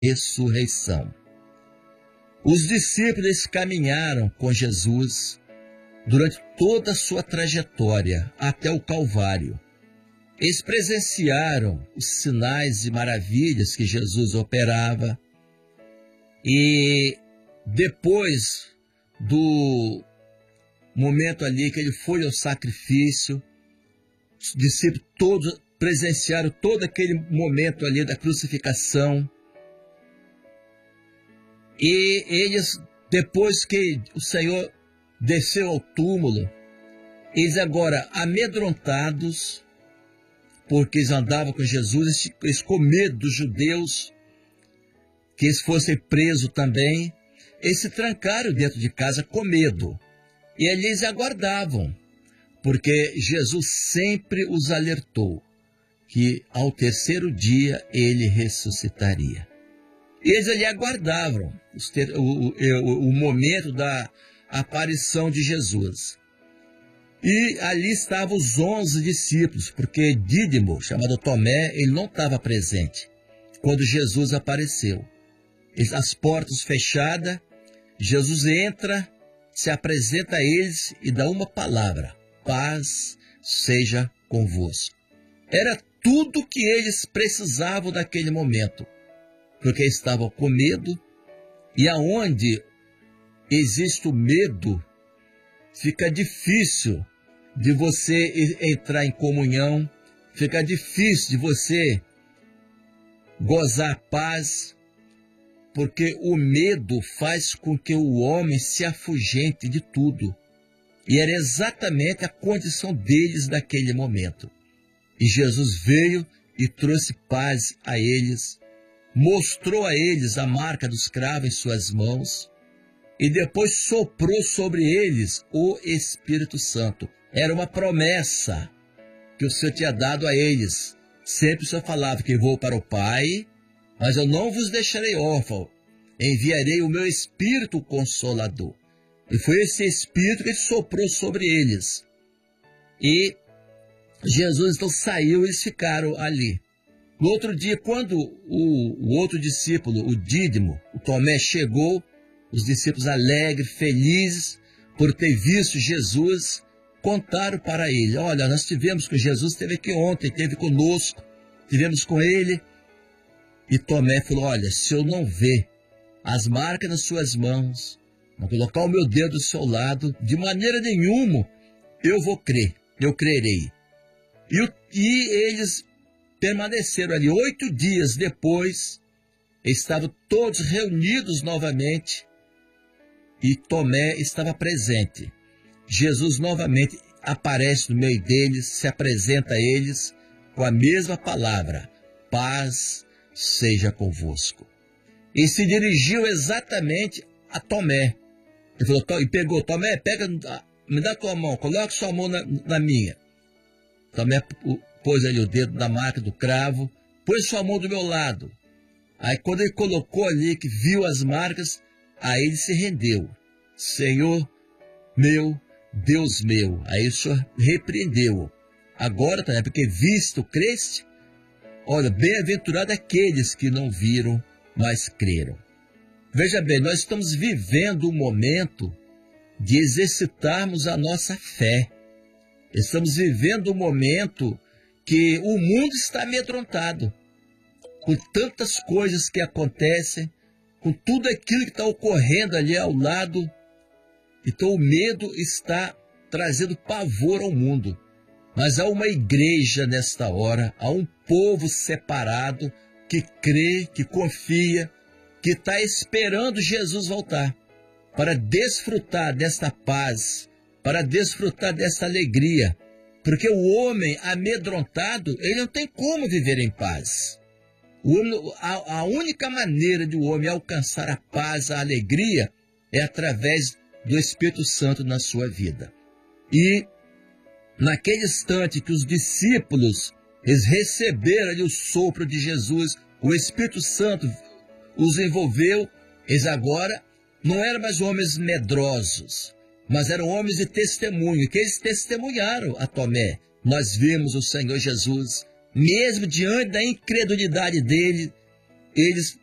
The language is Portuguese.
ressurreição. Os discípulos caminharam com Jesus durante toda a sua trajetória até o Calvário. Eles presenciaram os sinais e maravilhas que Jesus operava. E depois do momento ali que ele foi ao sacrifício, os discípulos todos presenciaram todo aquele momento ali da crucificação. E eles, depois que o Senhor desceu ao túmulo, eles agora amedrontados, porque eles andavam com Jesus, eles com medo dos judeus, que eles fossem presos também, eles se trancaram dentro de casa com medo. E ali eles aguardavam, porque Jesus sempre os alertou que ao terceiro dia ele ressuscitaria. E eles ali aguardavam o momento da aparição de Jesus. E ali estavam os 11 discípulos, porque Dídimo, chamado Tomé, ele não estava presente quando Jesus apareceu. As portas fechadas, Jesus entra, se apresenta a eles e dá uma palavra: paz seja convosco. Era tudo que eles precisavam naquele momento, porque estavam com medo, e aonde existe o medo, fica difícil de você entrar em comunhão, fica difícil de você gozar a paz, porque o medo faz com que o homem se afugente de tudo. E era exatamente a condição deles naquele momento. E Jesus veio e trouxe paz a eles, mostrou a eles a marca dos cravos em suas mãos, e depois soprou sobre eles o Espírito Santo. Era uma promessa que o Senhor tinha dado a eles. Sempre o Senhor falava que vou para o Pai, mas eu não vos deixarei órfão, enviarei o meu Espírito Consolador. E foi esse Espírito que ele soprou sobre eles. E Jesus então saiu e eles ficaram ali. No outro dia, quando o outro discípulo, o Dídimo, o Tomé, chegou, os discípulos alegres, felizes por ter visto Jesus, contaram para ele: olha, nós tivemos com Jesus, esteve aqui ontem, esteve conosco, tivemos com ele. E Tomé falou: olha, se eu não ver as marcas nas suas mãos, não colocar o meu dedo do seu lado, de maneira nenhuma eu vou crer, eu crerei. E eles permaneceram ali. 8 dias depois, estavam todos reunidos novamente, e Tomé estava presente. Jesus novamente aparece no meio deles, se apresenta a eles com a mesma palavra: paz seja convosco. E se dirigiu exatamente a Tomé. Ele falou, e pegou: Tomé, pega, me dá tua mão, coloca sua mão na minha. Tomé pôs ali o dedo na marca do cravo, pôs sua mão do meu lado. Aí quando ele colocou ali, que viu as marcas, aí ele se rendeu. Senhor meu, Deus meu. Aí o Senhor repreendeu-o. Agora, Tomé, porque visto, creste? Olha, bem-aventurado aqueles que não viram, mas creram. Veja bem, nós estamos vivendo um momento de exercitarmos a nossa fé. Estamos vivendo um momento que o mundo está amedrontado, com tantas coisas que acontecem, com tudo aquilo que está ocorrendo ali ao lado. Então o medo está trazendo pavor ao mundo. Mas há uma igreja nesta hora, há um povo separado que crê, que confia, que está esperando Jesus voltar para desfrutar desta paz, para desfrutar dessa alegria. Porque o homem amedrontado, ele não tem como viver em paz. A única maneira de o homem alcançar a paz, a alegria, é através do Espírito Santo na sua vida. E naquele instante que os discípulos, eles receberam ali o sopro de Jesus, o Espírito Santo os envolveu, eles agora não eram mais homens medrosos, mas eram homens de testemunho, que eles testemunharam a Tomé. Nós vimos o Senhor Jesus, mesmo diante da incredulidade dele, eles